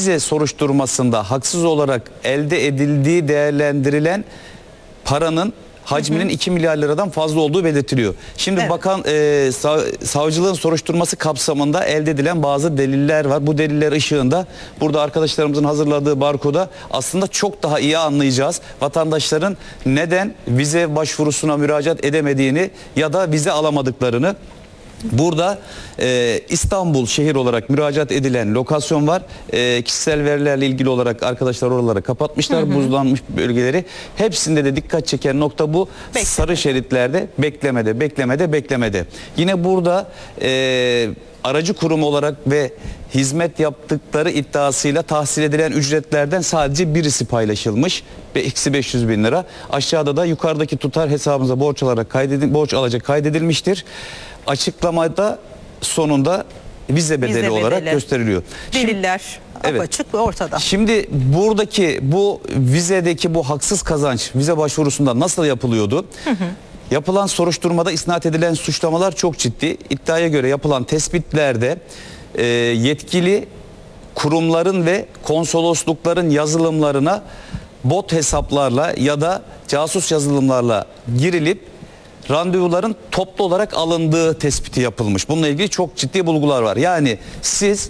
vize soruşturmasında haksız olarak elde edildiği değerlendirilen paranın hacminin 2 milyar liradan fazla olduğu belirtiliyor. Şimdi savcılığın soruşturması kapsamında elde edilen bazı deliller var. Bu deliller ışığında burada arkadaşlarımızın hazırladığı barkoda aslında çok daha iyi anlayacağız. Vatandaşların neden vize başvurusuna müracaat edemediğini ya da vize alamadıklarını. Burada İstanbul şehir olarak müracaat edilen lokasyon var. Kişisel verilerle ilgili olarak arkadaşlar oraları kapatmışlar. Buzlanmış bölgeleri. Hepsinde de dikkat çeken nokta bu. Sarı şeritlerde beklemede. Yine burada aracı kurum olarak ve hizmet yaptıkları iddiasıyla tahsil edilen ücretlerden sadece birisi paylaşılmış ve eksi 500 bin lira. Aşağıda da yukarıdaki tutar hesabımıza borç alacak kaydedilmiştir. Açıklamada sonunda vize bedeli olarak gösteriliyor. Deliller apaçık ve ortada. Şimdi buradaki bu vizedeki bu haksız kazanç vize başvurusunda nasıl yapılıyordu? Yapılan soruşturmada isnat edilen suçlamalar çok ciddi. İddiaya göre yapılan tespitlerde yetkili kurumların ve konsoloslukların yazılımlarına bot hesaplarla ya da casus yazılımlarla girilip randevuların toplu olarak alındığı tespiti yapılmış. Bununla ilgili çok ciddi bulgular var. Yani siz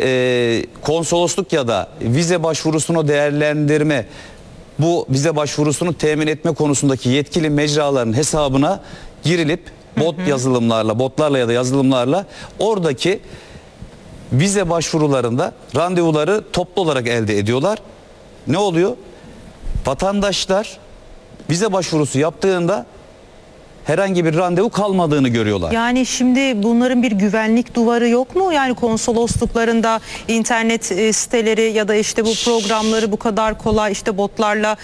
konsolosluk ya da vize başvurusunu değerlendirme, bu vize başvurusunu temin etme konusundaki yetkili mecraların hesabına girilip botlarla ya da yazılımlarla oradaki vize başvurularında randevuları toplu olarak elde ediyorlar. Ne oluyor? Vatandaşlar vize başvurusu yaptığında herhangi bir randevu kalmadığını görüyorlar. Yani şimdi bunların bir güvenlik duvarı yok mu? Yani konsolosluklarında internet siteleri ya da işte bu programları bu kadar kolay işte botlarla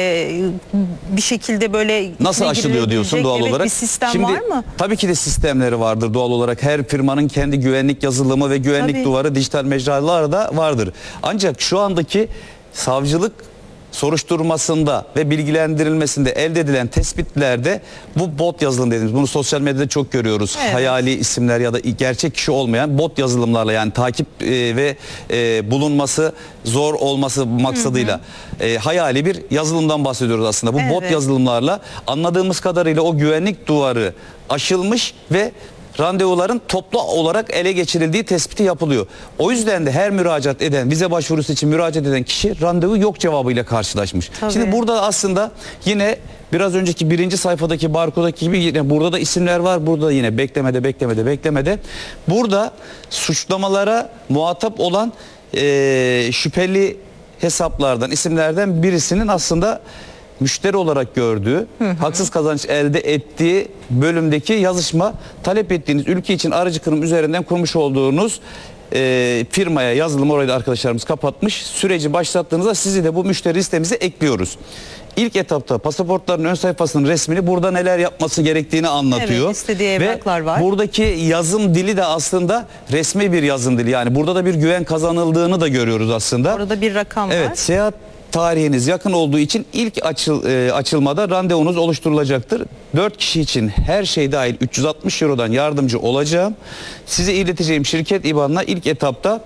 bir şekilde böyle nasıl aşılıyor diyorsun doğal olarak? Bir sistem var mı? Tabii ki de sistemleri vardır doğal olarak. Her firmanın kendi güvenlik yazılımı ve güvenlik duvarı dijital mecralarda vardır. Ancak şu andaki savcılık soruşturmasında ve bilgilendirilmesinde elde edilen tespitlerde bu bot yazılım dediğimiz, bunu sosyal medyada çok görüyoruz. Hayali isimler ya da gerçek kişi olmayan bot yazılımlarla, yani takip ve bulunması zor olması maksadıyla hayali bir yazılımdan bahsediyoruz aslında. Bu bot yazılımlarla anladığımız kadarıyla o güvenlik duvarı aşılmış ve randevuların toplu olarak ele geçirildiği tespiti yapılıyor. O yüzden de her müracaat eden, vize başvurusu için müracaat eden kişi randevu yok cevabıyla karşılaşmış. Şimdi burada aslında yine biraz önceki birinci sayfadaki barkodaki gibi yine burada da isimler var. Burada yine beklemede. Burada suçlamalara muhatap olan şüpheli hesaplardan, isimlerden birisinin aslında müşteri olarak gördüğü, haksız kazanç elde ettiği bölümdeki yazışma, talep ettiğiniz ülke için aracı kurum üzerinden kurmuş olduğunuz firmaya yazılım, orayı da arkadaşlarımız kapatmış. Süreci başlattığınızda sizi de bu müşteri listemize ekliyoruz. İlk etapta pasaportların ön sayfasının resmini, burada neler yapması gerektiğini anlatıyor. İstediği evraklar var. Buradaki yazım dili de aslında resmi bir yazım dili. Yani burada da bir güven kazanıldığını da görüyoruz aslında. Orada bir rakam var. Evet, seyahat tarihiniz yakın olduğu için ilk açılmada randevunuz oluşturulacaktır. 4 kişi için her şey dahil 360 Euro'dan yardımcı olacağım. Size ileteceğim şirket IBAN'la ilk etapta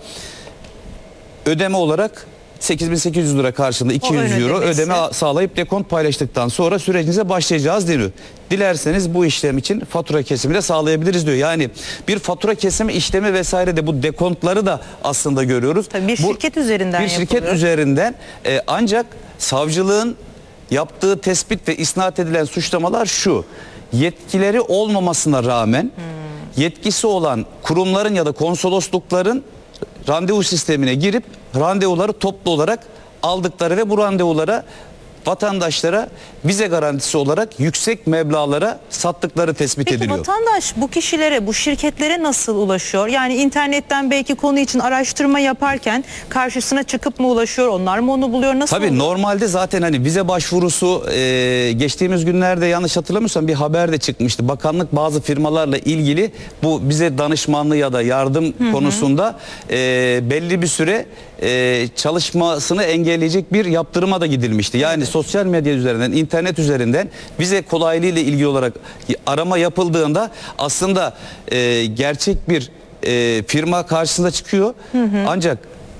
ödeme olarak 8.800 lira karşılığında 200 euro ödeme sağlayıp dekont paylaştıktan sonra sürecinize başlayacağız diyor. Dilerseniz bu işlem için fatura kesimi de sağlayabiliriz diyor. Yani bir fatura kesimi işlemi vesaire de bu dekontları da aslında görüyoruz. Tabii bir şirket üzerinden yapılıyor. Bir şirket üzerinden ancak savcılığın yaptığı tespit ve isnat edilen suçlamalar şu: yetkileri olmamasına rağmen yetkisi olan kurumların ya da konsoloslukların randevu sistemine girip randevuları toplu olarak aldıkları ve bu randevulara vatandaşlara vize garantisi olarak yüksek meblağlara sattıkları tespit ediliyor. Peki vatandaş bu kişilere, bu şirketlere nasıl ulaşıyor? Yani internetten belki konu için araştırma yaparken karşısına çıkıp mı ulaşıyor? Onlar mı onu buluyor? Nasıl oluyor? Normalde zaten hani vize başvurusu geçtiğimiz günlerde yanlış hatırlamıyorsam bir haber de çıkmıştı. Bakanlık bazı firmalarla ilgili bu vize danışmanlığı ya da yardım konusunda belli bir süre çalışmasını engelleyecek bir yaptırıma da gidilmişti. Yani sosyal medya üzerinden, internet üzerinden vize kolaylığı ile ilgili olarak arama yapıldığında aslında gerçek bir firma karşısına çıkıyor. Ancak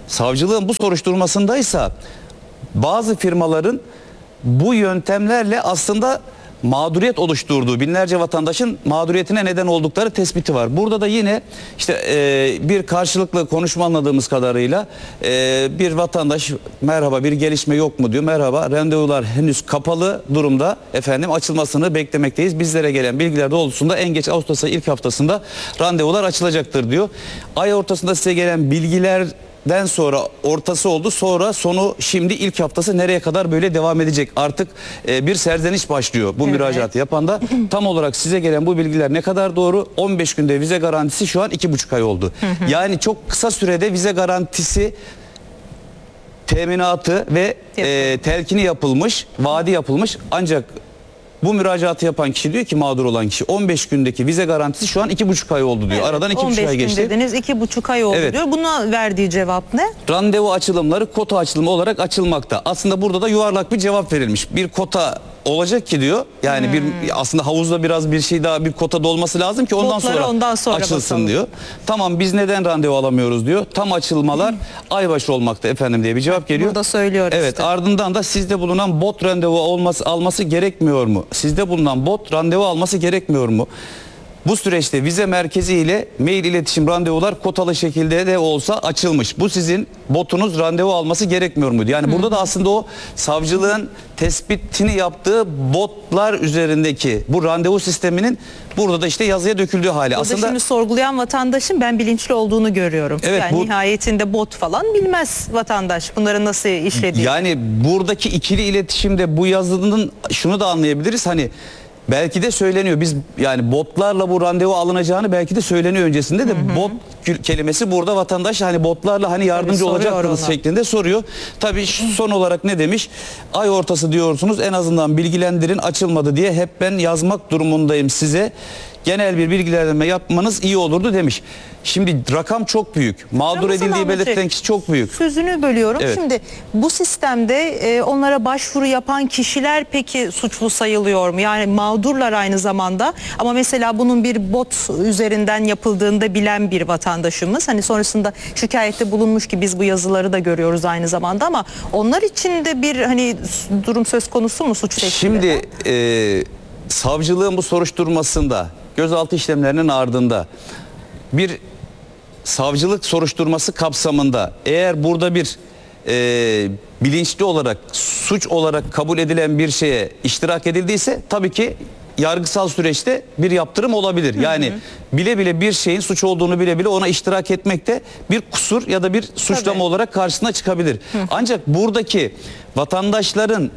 savcılığın bu soruşturmasındaysa bazı firmaların bu yöntemlerle aslında mağduriyet oluşturduğu, binlerce vatandaşın mağduriyetine neden oldukları tespiti var. Burada da yine işte bir karşılıklı konuşma anladığımız kadarıyla bir vatandaş merhaba bir gelişme yok mu diyor. Merhaba, randevular henüz kapalı durumda efendim, açılmasını beklemekteyiz. Bizlere gelen bilgiler doğrultusunda en geç Ağustos ayı ilk haftasında randevular açılacaktır diyor. Ay ortasında size gelen bilgilerden sonra ortası oldu, sonra sonu, şimdi ilk haftası, nereye kadar böyle devam edecek? Artık bir serzeniş başlıyor bu müracaatı yapan da. Tam olarak size gelen bu bilgiler ne kadar doğru? 15 günde vize garantisi şu an 2,5 ay oldu. Yani çok kısa sürede vize garantisi teminatı ve telkini yapılmış, vaadi yapılmış, ancak bu müracaatı yapan kişi diyor ki, mağdur olan kişi, 15 gündeki vize garantisi şu an 2,5 ay oldu diyor. Evet, aradan 2,5 ay geçti. 15 gün dediniz, 2,5 ay oldu Evet. diyor. Buna verdiği cevap ne? Randevu açılımları kota açılımı olarak açılmakta. Aslında burada da yuvarlak bir cevap verilmiş. Bir kota olacak ki diyor. Yani bir aslında havuzda biraz bir şey daha, bir kota dolması lazım ki ondan sonra açılsın basalım diyor. Tamam, biz neden randevu alamıyoruz diyor. Tam açılmalar aybaşı olmakta efendim diye bir cevap geliyor. Burada söylüyor Evet, işte. ardından da sizde bulunan bot randevu alması gerekmiyor mu? Sizde bulunan bot randevu alması gerekmiyor mu? Bu süreçte vize merkezi ile mail iletişim randevular kotalı şekilde de olsa açılmış. Bu sizin botunuz randevu alması gerekmiyor muydu? Yani burada da aslında o savcılığın tespitini yaptığı botlar üzerindeki bu randevu sisteminin burada da işte yazıya döküldüğü hali. Burada Aslında şimdi sorgulayan vatandaşın ben bilinçli olduğunu görüyorum. Evet, yani bu nihayetinde bot falan bilmez vatandaş bunların nasıl işlediğini. yani buradaki ikili iletişimde bu yazının şunu da anlayabiliriz. Hani belki de söyleniyor. Biz yani botlarla bu randevu alınacağını belki de söyleniyor öncesinde de. Bot kelimesi burada vatandaş hani botlarla hani yardımcı soruyor olacaksınız ona şeklinde soruyor. Tabii son olarak ne demiş? Ay ortası diyorsunuz, en azından bilgilendirin, açılmadı diye hep ben yazmak durumundayım size. Genel bir bilgilendirme yapmanız iyi olurdu demiş. Şimdi rakam çok büyük. Mağdur Ramazan edildiği Ahmetciğim, belirtilen kişi çok büyük. Sözünü bölüyorum. Evet. Şimdi bu sistemde onlara başvuru yapan kişiler peki suçlu sayılıyor mu? Yani mağdurlar aynı zamanda, ama mesela bunun bir bot üzerinden yapıldığında bilen bir vatandaşımız, hani sonrasında şikayette bulunmuş ki biz bu yazıları da görüyoruz aynı zamanda, ama onlar için de bir hani durum söz konusu mu, suç teşkil eden? Şimdi savcılığın bu soruşturmasında, gözaltı işlemlerinin ardında bir savcılık soruşturması kapsamında eğer burada bir bilinçli olarak suç olarak kabul edilen bir şeye iştirak edildiyse tabii ki yargısal süreçte bir yaptırım olabilir. Yani bile bile bir şeyin suç olduğunu bile bile ona iştirak etmek de bir kusur ya da bir suçlama Tabii. olarak karşısına çıkabilir. Ancak buradaki vatandaşların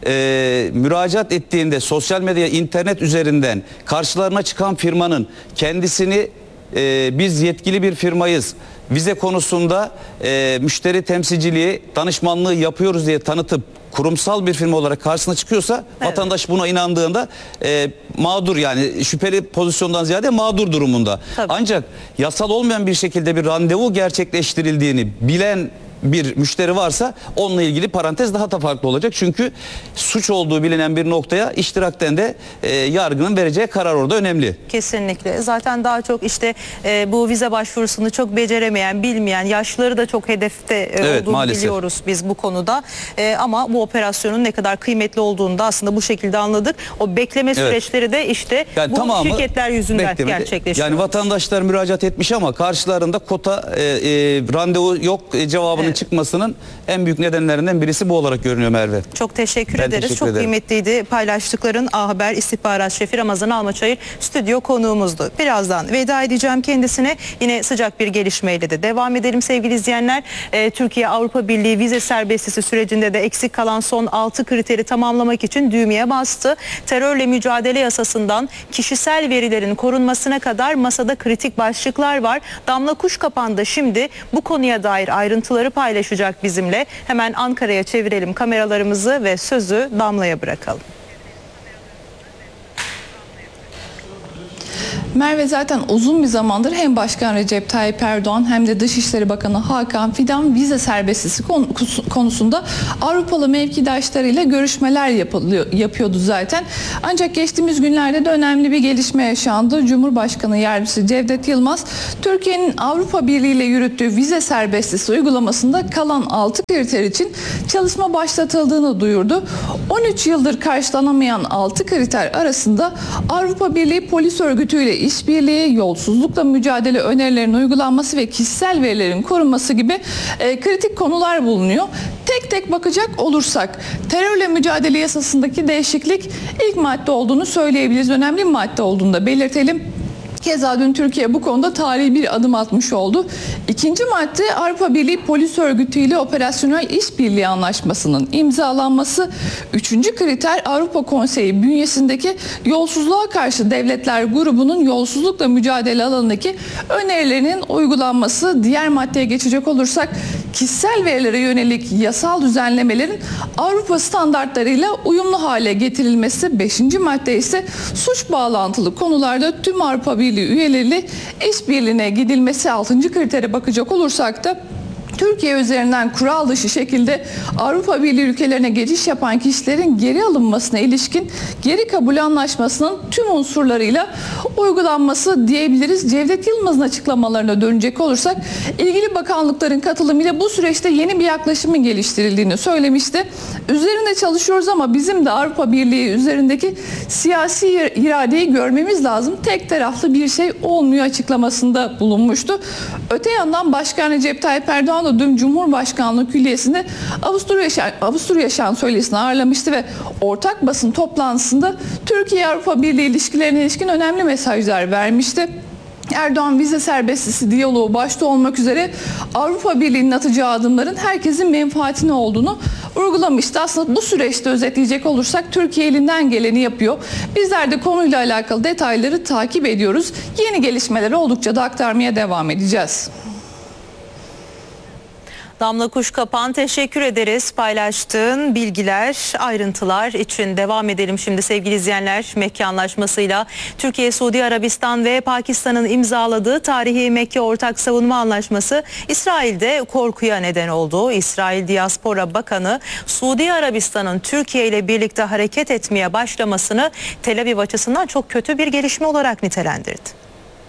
müracaat ettiğinde sosyal medya, internet üzerinden karşılarına çıkan firmanın kendisini biz yetkili bir firmayız, vize konusunda müşteri temsilciliği, danışmanlığı yapıyoruz diye tanıtıp kurumsal bir firma olarak karşısına çıkıyorsa, evet, vatandaş buna inandığında mağdur, yani şüpheli pozisyondan ziyade mağdur durumunda. Tabii. Ancak yasal olmayan bir şekilde bir randevu gerçekleştirildiğini bilen bir müşteri varsa onunla ilgili parantez daha da farklı olacak. Çünkü suç olduğu bilinen bir noktaya iştirakten de yargının vereceği karar orada önemli. Kesinlikle. Zaten daha çok işte bu vize başvurusunu çok beceremeyen, bilmeyen, yaşları da çok hedefte Evet, olduğunu maalesef biliyoruz biz bu konuda. Ama bu operasyonun ne kadar kıymetli olduğunu da aslında bu şekilde anladık. O bekleme süreçleri de işte Yani bu tamamı şirketler yüzünden beklemede. gerçekleşiyor. Yani vatandaşlar müracaat etmiş ama karşılarında kota randevu yok cevabının çıkmasının en büyük nedenlerinden birisi bu olarak görünüyor Merve. Çok teşekkür Ben ederiz. teşekkür Çok ederim. kıymetliydi paylaştıkların. A Haber İstihbarat Şefi Ramazan Almaçayır stüdyo konuğumuzdu. Birazdan veda edeceğim kendisine. Yine sıcak bir gelişmeyle de devam edelim sevgili izleyenler. Türkiye Avrupa Birliği vize serbestisi sürecinde de eksik kalan son 6 kriteri tamamlamak için düğmeye bastı. Terörle mücadele yasasından kişisel verilerin korunmasına kadar masada kritik başlıklar var. Damla Kuşkapan da şimdi bu konuya dair ayrıntıları paylaşacak bizimle. Hemen Ankara'ya çevirelim kameralarımızı ve sözü Damla'ya bırakalım. Merve, zaten uzun bir zamandır hem Başkan Recep Tayyip Erdoğan hem de Dışişleri Bakanı Hakan Fidan vize serbestisi konusunda Avrupalı mevkidaşlarıyla görüşmeler yapıyordu zaten. Ancak geçtiğimiz günlerde de önemli bir gelişme yaşandı. Cumhurbaşkanı Yardımcısı Cevdet Yılmaz, Türkiye'nin Avrupa Birliği ile yürüttüğü vize serbestisi uygulamasında kalan 6 kriter için çalışma başlatıldığını duyurdu. 13 yıldır karşılanamayan 6 kriter arasında Avrupa Birliği Polis Örgütü ile işbirliği, yolsuzlukla mücadele önerilerinin uygulanması ve kişisel verilerin korunması gibi kritik konular bulunuyor. Tek tek bakacak olursak terörle mücadele yasasındaki değişiklik ilk madde olduğunu söyleyebiliriz. Önemli bir madde olduğunu da belirtelim. Keza dün Türkiye bu konuda tarihi bir adım atmış oldu. İkinci madde Avrupa Birliği Polis Örgütü ile operasyonel işbirliği anlaşmasının imzalanması. Üçüncü kriter Avrupa Konseyi bünyesindeki yolsuzluğa karşı devletler grubunun yolsuzlukla mücadele alanındaki önerilerinin uygulanması. Diğer maddeye geçecek olursak kişisel verilere yönelik yasal düzenlemelerin Avrupa standartlarıyla uyumlu hale getirilmesi. Beşinci madde ise suç bağlantılı konularda tüm Avrupa Birliği üyeleriyle işbirliğine gidilmesi. 6. kritere bakacak olursak da Türkiye üzerinden kural dışı şekilde Avrupa Birliği ülkelerine geçiş yapan kişilerin geri alınmasına ilişkin geri kabul anlaşmasının tüm unsurlarıyla uygulanması diyebiliriz. Cevdet Yılmaz'ın açıklamalarına dönecek olursak ilgili bakanlıkların katılımıyla bu süreçte yeni bir yaklaşımın geliştirildiğini söylemişti. Üzerinde çalışıyoruz ama bizim de Avrupa Birliği üzerindeki siyasi iradeyi görmemiz lazım. Tek taraflı bir şey olmuyor açıklamasında bulunmuştu. Öte yandan Başkan Recep Tayyip Erdoğan da dün Cumhurbaşkanlığı Külliyesi'nde Avusturya Şansölyesi'ni ağırlamıştı ve ortak basın toplantısında Türkiye-Avrupa Birliği ilişkilerine ilişkin önemli mesajlar vermişti. Erdoğan vize serbestisi diyaloğu başta olmak üzere Avrupa Birliği'nin atacağı adımların herkesin menfaatine olduğunu vurgulamıştı. Aslında bu süreçte özetleyecek olursak Türkiye elinden geleni yapıyor. Bizler de konuyla alakalı detayları takip ediyoruz. Yeni gelişmeleri oldukça da aktarmaya devam edeceğiz. Damla Kuşkapan, teşekkür ederiz paylaştığın bilgiler, ayrıntılar için. Devam edelim şimdi sevgili izleyenler. Mekke Anlaşması'yla Türkiye, Suudi Arabistan ve Pakistan'ın imzaladığı tarihi Mekke Ortak Savunma Anlaşması İsrail'de korkuya neden oldu. İsrail Diaspora Bakanı Suudi Arabistan'ın Türkiye ile birlikte hareket etmeye başlamasını Tel Aviv açısından çok kötü bir gelişme olarak nitelendirdi.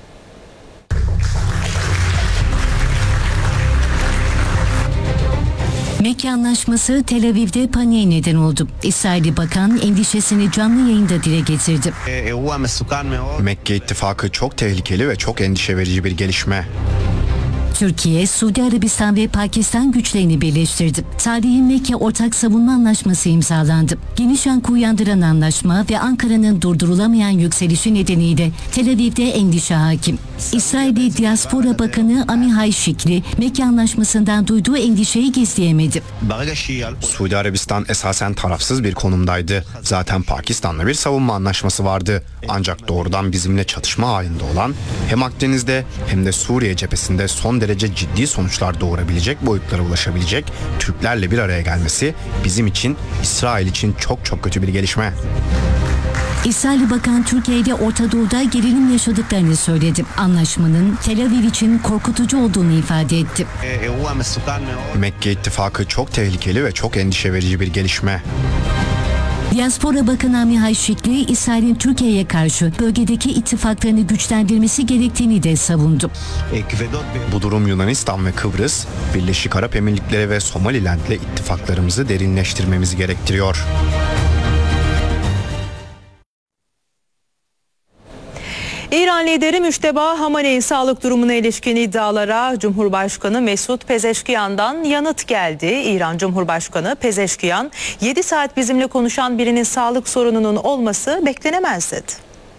Mekke Anlaşması Tel Aviv'de paniğe neden oldu. İsrailli bakan endişesini canlı yayında dile getirdi. Mekke ittifakı çok tehlikeli ve çok endişe verici bir gelişme. Türkiye, Suudi Arabistan ve Pakistan güçlerini birleştirdi. Tarihi Mekke Ortak Savunma Anlaşması imzalandı. Geniş yankı uyandıran anlaşma ve Ankara'nın durdurulamayan yükselişi nedeniyle Tel Aviv'de endişe hakim. İsrailli Diaspora Bakanı Amihai Şikli, Mekke Anlaşması'ndan duyduğu endişeyi gizleyemedi. Suudi Arabistan esasen tarafsız bir konumdaydı. Zaten Pakistan'la bir savunma anlaşması vardı. Ancak doğrudan bizimle çatışma halinde olan hem Akdeniz'de hem de Suriye cephesinde son derece ciddi sonuçlar doğurabilecek boyutlara ulaşabilecek Türklerle bir araya gelmesi bizim için, İsrail için çok çok kötü bir gelişme. İsrailli Bakan Türkiye'de Orta Doğu'da gerilim yaşadıklarını söyledi. Anlaşmanın Tel Aviv için korkutucu olduğunu ifade etti. Mekke ittifakı çok tehlikeli ve çok endişe verici bir gelişme. Diaspora Bakanı Amihai Şikli, İsrail'in Türkiye'ye karşı bölgedeki ittifaklarını güçlendirmesi gerektiğini de savundu. Bu durum Yunanistan ve Kıbrıs, Birleşik Arap Emirlikleri ve Somaliland'le ittifaklarımızı derinleştirmemizi gerektiriyor. İran lideri Müşteba Hamaney'in sağlık durumuna ilişkin iddialara Cumhurbaşkanı Mesut Pezeşkiyan'dan yanıt geldi. İran Cumhurbaşkanı Pezeşkiyan, 7 saat bizimle konuşan birinin sağlık sorununun olması beklenemez dedi.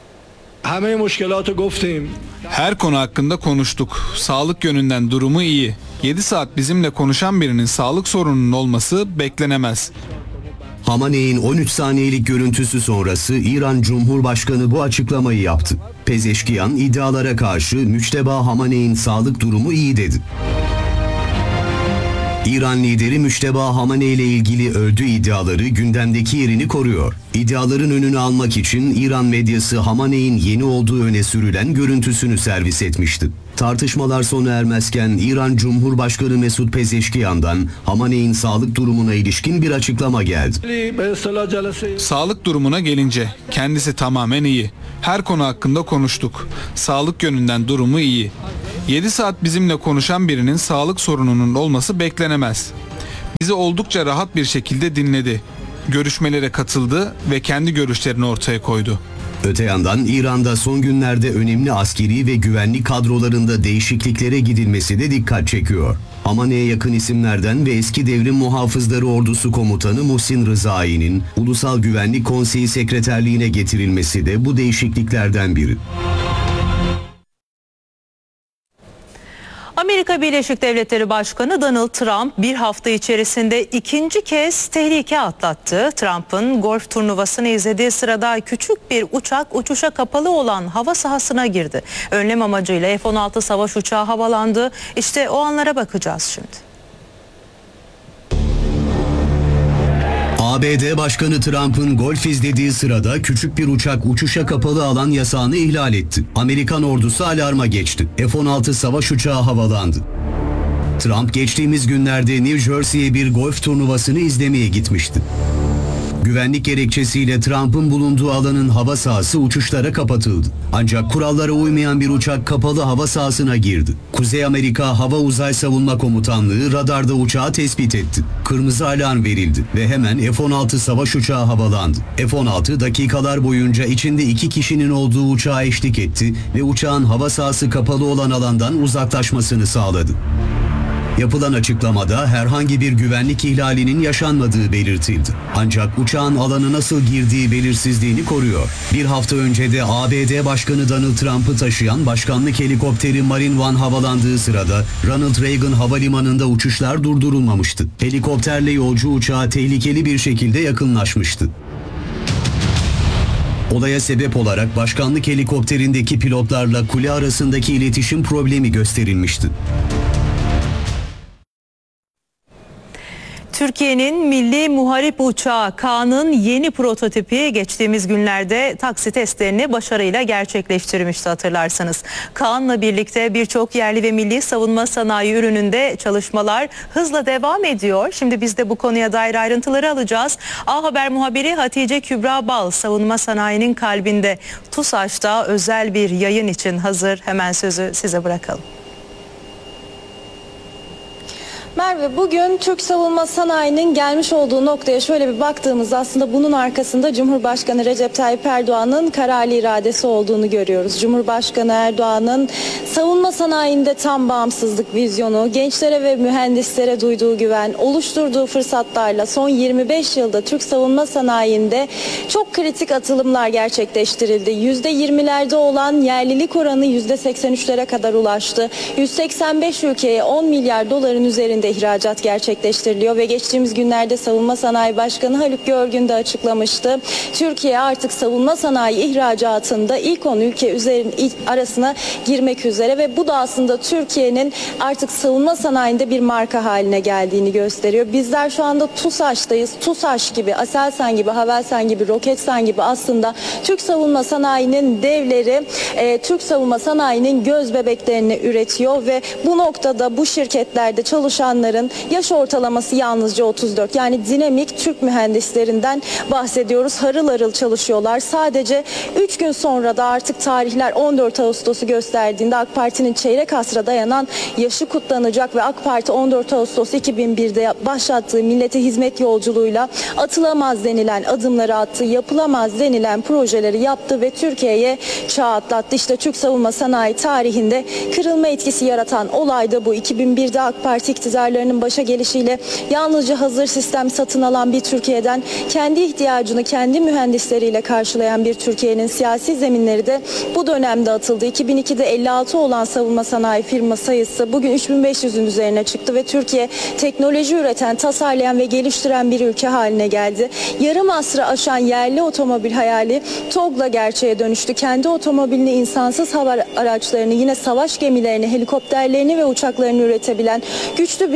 Her konu hakkında konuştuk. Sağlık yönünden durumu iyi. 7 saat bizimle konuşan birinin sağlık sorununun olması beklenemez. Hamaney'in 13 saniyelik görüntüsü sonrası İran Cumhurbaşkanı bu açıklamayı yaptı. Pezeşkiyan iddialara karşı Müşteba Hamaney'in sağlık durumu iyi dedi. İran lideri Müşteba Hamaney ile ilgili öldü iddiaları gündemdeki yerini koruyor. İddiaların önünü almak için İran medyası Hamaney'in yeni olduğu öne sürülen görüntüsünü servis etmişti. Tartışmalar sona ermezken İran Cumhurbaşkanı Mesut Pezeşkiyan'dan Hamaney'in sağlık durumuna ilişkin bir açıklama geldi. Sağlık durumuna gelince kendisi tamamen iyi. Her konu hakkında konuştuk. Sağlık yönünden durumu iyi. 7 saat bizimle konuşan birinin sağlık sorununun olması beklenemez. Bizi oldukça rahat bir şekilde dinledi. Görüşmelere katıldı ve kendi görüşlerini ortaya koydu. Öte yandan İran'da son günlerde önemli askeri ve güvenlik kadrolarında değişikliklere gidilmesi de dikkat çekiyor. Hamaney'e yakın isimlerden ve eski devrim muhafızları ordusu komutanı Muhsin Rızai'nin Ulusal Güvenlik Konseyi Sekreterliğine getirilmesi de bu değişikliklerden biri. Amerika Birleşik Devletleri Başkanı Donald Trump bir hafta içerisinde ikinci kez tehlike atlattı. Trump'ın golf turnuvasını izlediği sırada küçük bir uçak uçuşa kapalı olan hava sahasına girdi. Önlem amacıyla F-16 savaş uçağı havalandı. İşte o anlara bakacağız şimdi. ABD Başkanı Trump'ın golf izlediği sırada küçük bir uçak uçuşa kapalı alan yasağını ihlal etti. Amerikan ordusu alarma geçti. F-16 savaş uçağı havalandı. Trump geçtiğimiz günlerde New Jersey'ye bir golf turnuvasını izlemeye gitmişti. Güvenlik gerekçesiyle Trump'ın bulunduğu alanın hava sahası uçuşlara kapatıldı. Ancak kurallara uymayan bir uçak kapalı hava sahasına girdi. Kuzey Amerika Hava Uzay Savunma Komutanlığı radarda uçağı tespit etti. Kırmızı alarm verildi ve hemen F-16 savaş uçağı havalandı. F-16 dakikalar boyunca içinde 2 kişinin olduğu uçağa eşlik etti ve uçağın hava sahası kapalı olan alandan uzaklaşmasını sağladı. Yapılan açıklamada herhangi bir güvenlik ihlalinin yaşanmadığı belirtildi. Ancak uçağın alanı nasıl girdiği belirsizliğini koruyor. Bir hafta önce de ABD Başkanı Donald Trump'ı taşıyan başkanlık helikopteri Marine One havalandığı sırada Ronald Reagan Havalimanı'nda uçuşlar durdurulmamıştı. Helikopterle yolcu uçağa tehlikeli bir şekilde yakınlaşmıştı. Olaya sebep olarak başkanlık helikopterindeki pilotlarla kule arasındaki iletişim problemi gösterilmişti. Türkiye'nin milli muharip uçağı Kaan'ın yeni prototipi geçtiğimiz günlerde taksi testlerini başarıyla gerçekleştirmişti hatırlarsanız. Kaan'la birlikte birçok yerli ve milli savunma sanayi ürününde çalışmalar hızla devam ediyor. Şimdi biz de bu konuya dair ayrıntıları alacağız. A Haber muhabiri Hatice Kübra Bal savunma sanayinin kalbinde TUSAŞ'ta özel bir yayın için hazır. Hemen sözü size bırakalım. Merve, bugün Türk savunma sanayinin gelmiş olduğu noktaya şöyle bir baktığımızda aslında bunun arkasında Cumhurbaşkanı Recep Tayyip Erdoğan'ın kararlı iradesi olduğunu görüyoruz. Cumhurbaşkanı Erdoğan'ın savunma sanayinde tam bağımsızlık vizyonu, gençlere ve mühendislere duyduğu güven, oluşturduğu fırsatlarla son 25 yılda Türk savunma sanayinde çok kritik atılımlar gerçekleştirildi. %20'lerde olan yerlilik oranı %83'lere kadar ulaştı. 185 ülkeye 10 milyar doların üzerinde ihracat gerçekleştiriliyor ve geçtiğimiz günlerde Savunma Sanayi Başkanı Haluk Görgün de açıklamıştı. Türkiye artık savunma sanayi ihracatında ilk 10 ülke arasına girmek üzere ve bu da aslında Türkiye'nin artık savunma sanayinde bir marka haline geldiğini gösteriyor. Bizler şu anda TUSAŞ'tayız. TUSAŞ gibi, Aselsan gibi, Havelsan gibi, Roketsan gibi aslında Türk savunma sanayinin devleri, Türk savunma sanayinin göz bebeklerini üretiyor ve bu noktada bu şirketlerde çalışanların yaş ortalaması yalnızca 34. Yani dinamik Türk mühendislerinden bahsediyoruz. Harıl harıl çalışıyorlar. Sadece 3 gün sonra da artık tarihler 14 Ağustos'u gösterdiğinde AK Parti'nin çeyrek asra dayanan yaşı kutlanacak ve AK Parti 14 Ağustos 2001'de başlattığı millete hizmet yolculuğuyla atılamaz denilen adımları attı, yapılamaz denilen projeleri yaptı ve Türkiye'ye çağ atlattı. İşte Türk savunma sanayi tarihinde kırılma etkisi yaratan olay da bu. 2001'de AK Parti iktidarlarının başa gelişiyle yalnızca hazır sistem satın alan bir Türkiye'den kendi ihtiyacını kendi mühendisleriyle karşılayan bir Türkiye'nin siyasi zeminleri de bu dönemde atıldı. 2002'de 56 olan savunma sanayi firma sayısı bugün 3500'ün üzerine çıktı ve Türkiye teknoloji üreten, tasarlayan ve geliştiren bir ülke haline geldi. Yarım asrı aşan yerli otomobil hayali TOG'la gerçeğe dönüştü. Kendi otomobilini, insansız hava araçlarını, yine savaş gemilerini, helikopterlerini ve uçaklarını üretebilen güçlü bir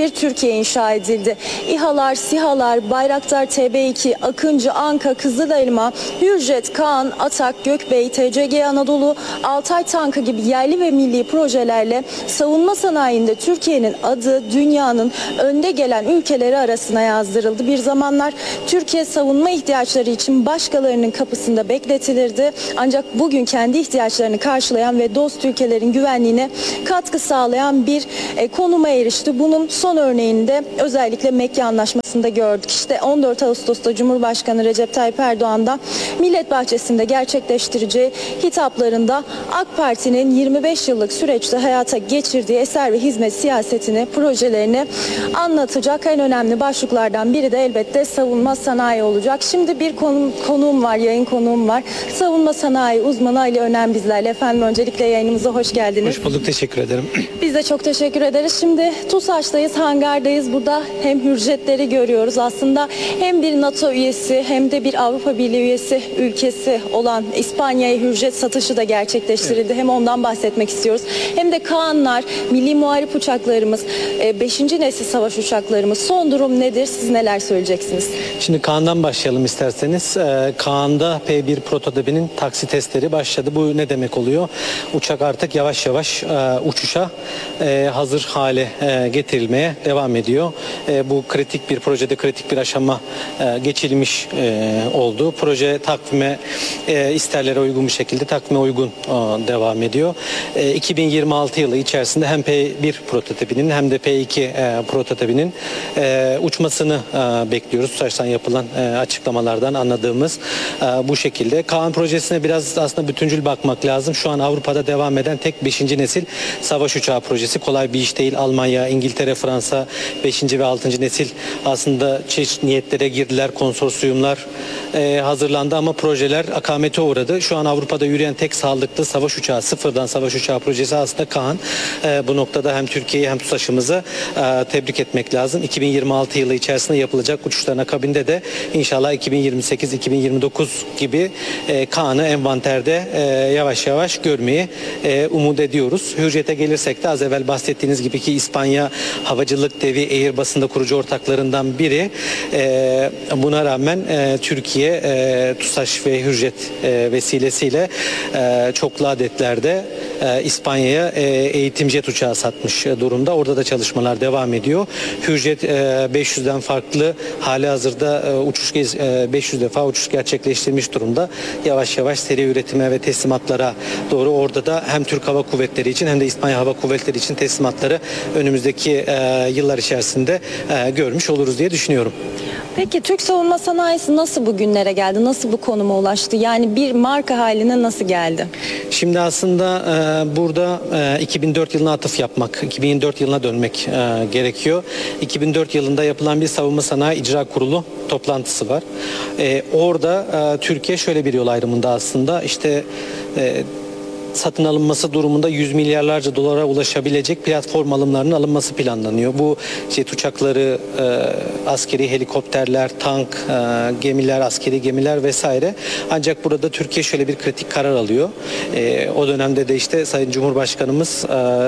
bir Türkiye inşa edildi. İHA'lar, SİHA'lar, Bayraktar TB2, Akıncı, Anka, Kızılelma, Hürjet, Kaan, Atak, Gökbey, TCG Anadolu, Altay Tankı gibi yerli ve milli projelerle savunma sanayinde Türkiye'nin adı dünyanın önde gelen ülkeleri arasına yazdırıldı. Bir zamanlar Türkiye savunma ihtiyaçları için başkalarının kapısında bekletilirdi. Ancak bugün kendi ihtiyaçlarını karşılayan ve dost ülkelerin güvenliğine katkı sağlayan bir konuma erişti. Bunun son örneğini de özellikle Mekke Anlaşması'nda gördük. İşte 14 Ağustos'ta Cumhurbaşkanı Recep Tayyip Erdoğan da Millet Bahçesi'nde gerçekleştireceği hitaplarında AK Parti'nin 25 yıllık süreçte hayata geçirdiği eser ve hizmet siyasetini, projelerini anlatacak. En önemli başlıklardan biri de elbette savunma sanayi olacak. Şimdi bir konuğum var, yayın konuğum var. Savunma sanayi uzmanı Ali Önem bizlerle. Efendim öncelikle yayınımıza hoş geldiniz. Hoş bulduk, teşekkür ederim. Biz de çok teşekkür ederiz. Şimdi TUSAŞ'tayız, hangardayız. Burada hem hürjetleri görüyoruz. Aslında hem bir NATO üyesi hem de bir Avrupa Birliği üyesi ülkesi olan İspanya'ya hürjet satışı da gerçekleştirildi. Evet. Hem ondan bahsetmek istiyoruz. Hem de Kaanlar, milli muharip uçaklarımız, 5. nesil savaş uçaklarımız. Son durum nedir? Siz neler söyleyeceksiniz? Şimdi Kaan'dan başlayalım isterseniz. Kaan'da P1 prototipinin taksi testleri başladı. Bu ne demek oluyor? Uçak artık yavaş yavaş uçuşa hazır hale getirilmeye devam ediyor. Bu kritik bir projede kritik bir aşama geçilmiş oldu. Proje takvime isterlere uygun bir şekilde takvime uygun devam ediyor. 2026 yılı içerisinde hem P1 prototipinin hem de P2 prototipinin uçmasını bekliyoruz. TUSAŞ'tan yapılan açıklamalardan anladığımız bu şekilde. Kaan projesine biraz aslında bütüncül bakmak lazım. Şu an Avrupa'da devam eden tek 5. nesil savaş uçağı projesi. Kolay bir iş değil. Almanya, İngiltere, Fransa 5. ve 6. nesil aslında çeşitli niyetlere girdiler. Konsorsiyumlar hazırlandı ama projeler akamete uğradı. Şu an Avrupa'da yürüyen tek sağlıklı savaş uçağı, sıfırdan savaş uçağı projesi aslında Kaan. Bu noktada hem Türkiye'yi hem TUSAŞ'ımızı tebrik etmek lazım. 2026 yılı içerisinde yapılacak uçuşların akabinde de inşallah 2028-2029 gibi Kaan'ı envanterde yavaş yavaş görmeyi umut ediyoruz. Hürjet'e gelirsek de az evvel bahsettiğiniz gibi ki İspanya havacılık devi Airbus'un da kurucu ortaklarından biri. Buna rağmen Türkiye TUSAŞ ve Hürjet vesilesiyle çoklu adetlerde İspanya'ya eğitim jet uçağı satmış durumda. Orada da çalışmalar devam ediyor. Hürjet 500'den farklı hali hazırda 500 defa uçuş gerçekleştirmiş durumda. Yavaş yavaş seri üretime ve teslimatlara doğru orada da hem Türk Hava Kuvvetleri için hem de İspanya Hava Kuvvetleri için teslimatları önümüzdeki yıllar içerisinde görmüş oluruz diye düşünüyorum. Peki Türk savunma sanayisi nasıl bugünlere geldi? Nasıl bu konuma ulaştı? Yani bir marka haline nasıl geldi? Şimdi aslında burada 2004 yılına atıf yapmak, 2004 yılına dönmek gerekiyor. 2004 yılında yapılan bir savunma sanayi icra kurulu toplantısı var. Orada Türkiye şöyle bir yol ayrımında aslında işte satın alınması durumunda 100 milyarlarca dolara ulaşabilecek platform alımlarının alınması planlanıyor. Bu jet uçakları, askeri helikopterler, tank, gemiler, askeri gemiler vesaire. Ancak burada Türkiye şöyle bir kritik karar alıyor. O dönemde de işte Sayın Cumhurbaşkanımız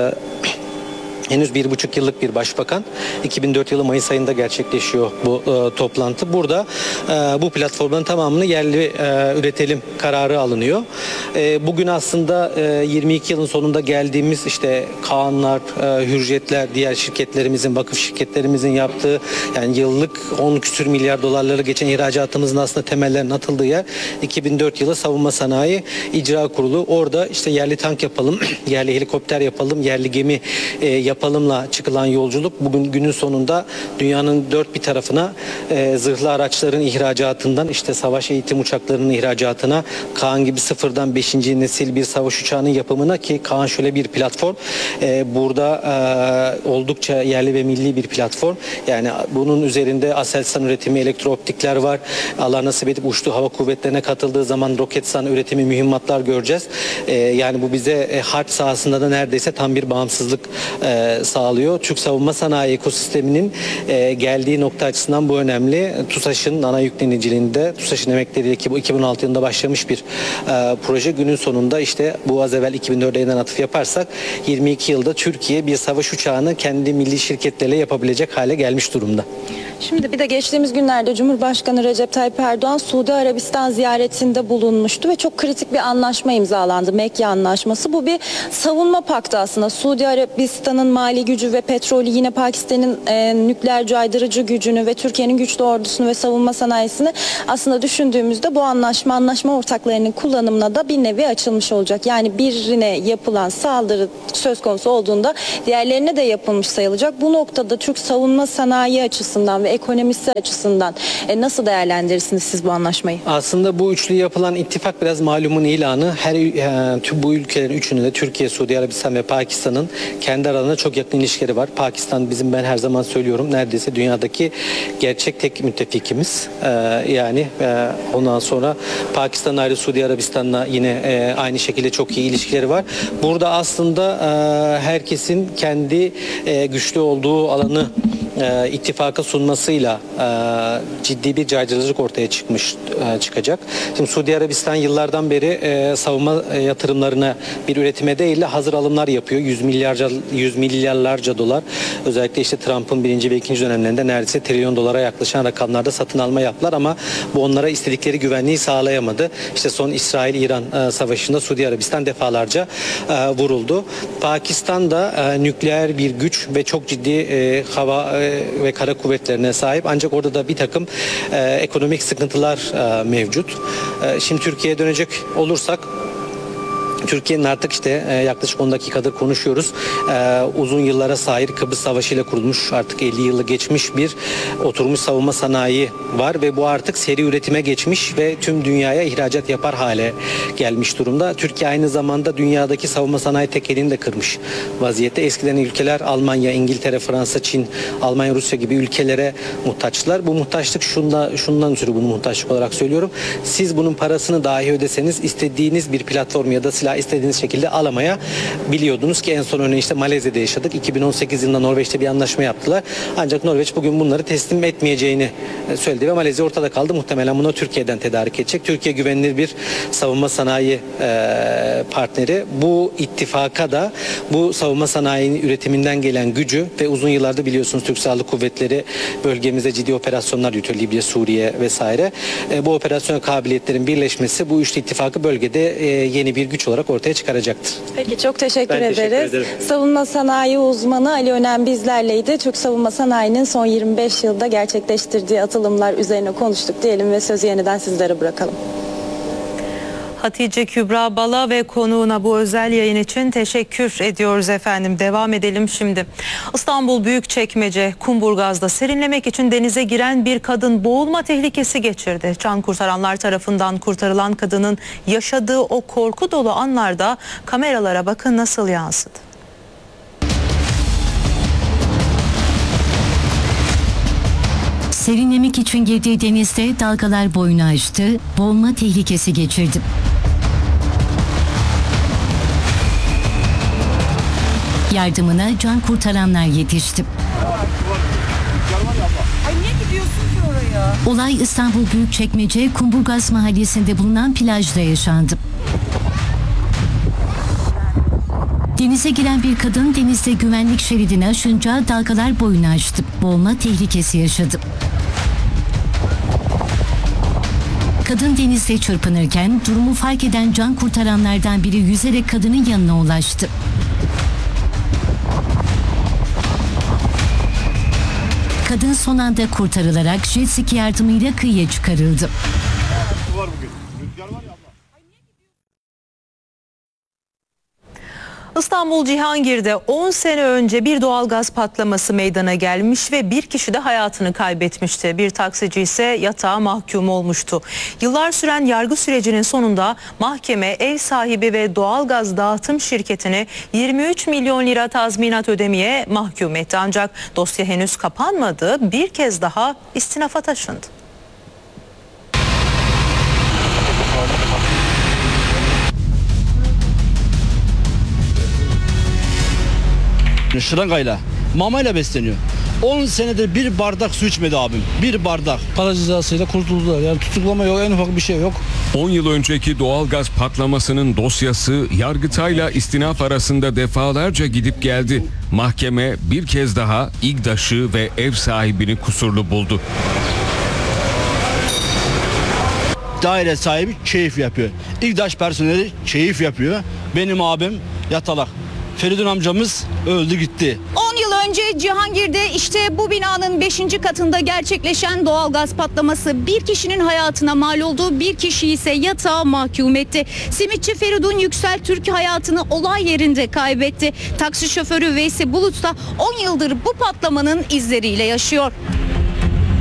henüz 1,5 yıllık bir başbakan. 2004 yılı Mayıs ayında gerçekleşiyor bu toplantı. Burada bu platformların tamamını yerli üretelim kararı alınıyor. Bugün aslında 22 yılın sonunda geldiğimiz işte Kaanlar, Hürjetler, diğer şirketlerimizin, vakıf şirketlerimizin yaptığı yani yıllık 10 küsür milyar dolarları geçen ihracatımızın aslında temellerinin atıldığı yer 2004 yılı Savunma Sanayi İcra Kurulu. Orada işte yerli tank yapalım, yerli helikopter yapalım, yerli gemi yapalımla çıkılan yolculuk bugün günün sonunda dünyanın dört bir tarafına zırhlı araçların ihracatından işte savaş eğitim uçaklarının ihracatına, Kaan gibi sıfırdan 5. nesil bir savaş uçağının yapımına ki Kaan şöyle bir platform. Burada oldukça yerli ve milli bir platform. Yani bunun üzerinde Aselsan üretimi elektrooptikler var. Allah nasip edip uçtuğu hava kuvvetlerine katıldığı zaman Roketsan üretimi mühimmatlar göreceğiz. Yani bu bize harp sahasında da neredeyse tam bir bağımsızlık sağlıyor. Türk savunma sanayi ekosisteminin geldiği nokta açısından bu önemli. TUSAŞ'ın ana yükleniciliğinde, TUSAŞ'ın emekleriyle ki bu 2016 yılında başlamış bir proje. Günün sonunda işte bu az evvel 2004'e yeniden atıf yaparsak 22 yılda Türkiye bir savaş uçağını kendi milli şirketleriyle yapabilecek hale gelmiş durumda. Şimdi bir de geçtiğimiz günlerde Cumhurbaşkanı Recep Tayyip Erdoğan Suudi Arabistan ziyaretinde bulunmuştu ve çok kritik bir anlaşma imzalandı. Mekke Anlaşması. Bu bir savunma paktı aslında. Suudi Arabistan'ın mali gücü ve petrolü, yine Pakistan'ın nükleer caydırıcı gücünü ve Türkiye'nin güçlü ordusunu ve savunma sanayisini aslında düşündüğümüzde bu anlaşma ortaklarının kullanımına da bir nevi açılmış olacak. Yani birine yapılan saldırı söz konusu olduğunda diğerlerine de yapılmış sayılacak. Bu noktada Türk savunma sanayi açısından ve ekonomisi açısından nasıl değerlendirirsiniz siz bu anlaşmayı? Aslında bu üçlü yapılan ittifak biraz malumun ilanı. Tüm bu ülkelerin üçünün de Türkiye, Suudi Arabistan ve Pakistan'ın kendi aralarında çok yakın ilişkileri var. Pakistan bizim, ben her zaman söylüyorum, neredeyse dünyadaki gerçek tek müttefikimiz. Ondan sonra Pakistan ayrı, Suudi Arabistan'la yine aynı şekilde çok iyi ilişkileri var. Burada aslında herkesin kendi güçlü olduğu alanı ittifaka sunmasıyla ciddi bir caydırıcılık ortaya çıkacak. Şimdi Suudi Arabistan yıllardan beri savunma yatırımlarına bir üretime değil de hazır alımlar yapıyor. Yüz milyarlarca dolar. Özellikle işte Trump'ın birinci ve ikinci dönemlerinde neredeyse trilyon dolara yaklaşan rakamlarda satın alma yaptılar ama bu onlara istedikleri güvenliği sağlayamadı. İşte son İsrail-İran savaşında Suudi Arabistan defalarca vuruldu. Pakistan da nükleer bir güç ve çok ciddi hava ve kara kuvvetlerine sahip, ancak orada da bir takım ekonomik sıkıntılar mevcut. Şimdi Türkiye'ye dönecek olursak, Türkiye'nin artık işte yaklaşık 10 dakikadır konuşuyoruz. Uzun yıllara sahip Kıbrıs Savaşı ile kurulmuş, artık 50 yılı geçmiş bir oturmuş savunma sanayi var ve bu artık seri üretime geçmiş ve tüm dünyaya ihracat yapar hale gelmiş durumda. Türkiye aynı zamanda dünyadaki savunma sanayi tekelini de kırmış vaziyette. Eskiden ülkeler Almanya, İngiltere, Fransa, Çin, Almanya, Rusya gibi ülkelere muhtaçlar. Bu muhtaçlık şundan ötürü bunu muhtaçlık olarak söylüyorum. Siz bunun parasını dahi ödeseniz istediğiniz bir platform ya da silah istediğiniz şekilde alamaya biliyordunuz ki en son örneğin işte Malezya'da yaşadık. 2018 yılında Norveç'te bir anlaşma yaptılar. Ancak Norveç bugün bunları teslim etmeyeceğini söyledi ve Malezya ortada kaldı. Muhtemelen bunu Türkiye'den tedarik edecek. Türkiye güvenilir bir savunma sanayi partneri. Bu ittifaka da bu savunma sanayinin üretiminden gelen gücü ve uzun yıllarda biliyorsunuz Türk Silahlı Kuvvetleri bölgemizde ciddi operasyonlar yürütüyor. Libya, Suriye vesaire. Bu operasyon kabiliyetlerin birleşmesi bu üçlü ittifakı bölgede yeni bir güç olarak ortaya çıkaracaktır. Peki, çok teşekkür Ben ederiz. teşekkür ederim. Savunma sanayi uzmanı Ali Önem bizlerleydi. Türk savunma sanayinin son 25 yılda gerçekleştirdiği atılımlar üzerine konuştuk diyelim ve sözü yeniden sizlere bırakalım. Hatice Kübra Bala ve konuğuna bu özel yayın için teşekkür ediyoruz efendim. Devam edelim şimdi. İstanbul Büyükçekmece Kumburgaz'da serinlemek için denize giren bir kadın boğulma tehlikesi geçirdi. Can kurtaranlar tarafından kurtarılan kadının yaşadığı o korku dolu anlarda kameralara bakın nasıl yansıdı. Serinlemek için girdiği denizde dalgalar boyunu aştı, boğulma tehlikesi geçirdi. Yardımına can kurtaranlar yetişti. Ay niye gidiyorsun ki oraya? Olay İstanbul Büyükçekmece Kumburgaz mahallesinde bulunan plajda yaşandı. Denize giren bir kadın denizde güvenlik şeridini aşınca dalgalar boyunu aştı. Boğulma tehlikesi yaşadı. Kadın denizde çırpınırken durumu fark eden can kurtaranlardan biri yüzerek kadının yanına ulaştı. Kadın son anda kurtarılarak jet ski yardımıyla kıyıya çıkarıldı. İstanbul Cihangir'de 10 sene önce bir doğalgaz patlaması meydana gelmiş ve bir kişi de hayatını kaybetmişti. Bir taksici ise yatağa mahkum olmuştu. Yıllar süren yargı sürecinin sonunda mahkeme ev sahibi ve doğalgaz dağıtım şirketini 23 milyon lira tazminat ödemeye mahkum etti. Ancak dosya henüz kapanmadı, bir kez daha istinafa taşındı. Şırıngayla, mamayla besleniyor. 10 senedir bir bardak su içmedi abim. Bir bardak. Para cezasıyla kurtuldular. Yani tutuklama yok, en ufak bir şey yok. 10 yıl önceki doğalgaz patlamasının dosyası Yargıtay'la istinaf arasında defalarca gidip geldi. Mahkeme bir kez daha İGDAŞ'ı ve ev sahibini kusurlu buldu. Daire sahibi keyif yapıyor. İGDAŞ personeli keyif yapıyor. Benim abim yatalak. Feridun amcamız öldü gitti. 10 yıl önce Cihangir'de işte bu binanın 5. katında gerçekleşen doğalgaz patlaması bir kişinin hayatına mal oldu, bir kişiyi ise yatağa mahkum etti. Simitçi Feridun Yüksel Türk hayatını olay yerinde kaybetti. Taksi şoförü Veysi Bulut da 10 yıldır bu patlamanın izleriyle yaşıyor.